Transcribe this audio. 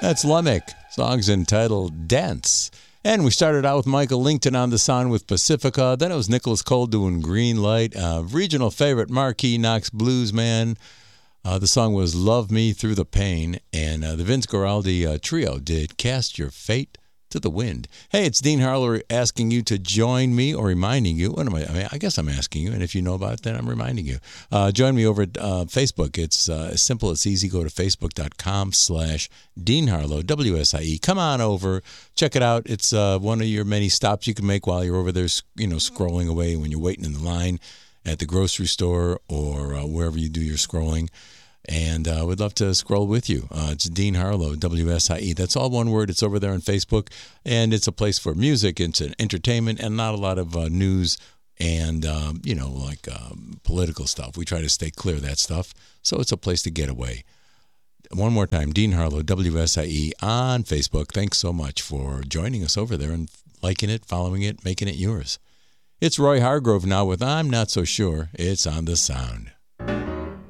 That's Lemmick. Song's entitled Dance. And we started out with Michael Lington on the sound with Pacifica. Then it was Nicholas Cole doing Green Light. Regional favorite, Marquis Knox Blues Man. The song was Love Me Through the Pain. And the Vince Guaraldi trio did Cast Your Fate to the Wind. Hey, it's Dean Harlow asking you to join me, or reminding you. What am I guess I'm asking you, and if you know about it, then I'm reminding you. Join me over at Facebook. It's as simple as easy. Go to facebook.com/Dean Harlow, WSIE. Come on over. Check it out. It's one of your many stops you can make while you're over there, scrolling away when you're waiting in the line at the grocery store or wherever you do your scrolling. And we'd love to scroll with you. It's Dean Harlow, WSIE. That's all one word. It's over there on Facebook. And it's a place for music, it's an entertainment, and not a lot of news and, political stuff. We try to stay clear of that stuff. So it's a place to get away. One more time, Dean Harlow, WSIE on Facebook. Thanks so much for joining us over there and liking it, following it, making it yours. It's Roy Hargrove now with I'm Not So Sure It's on the Sound.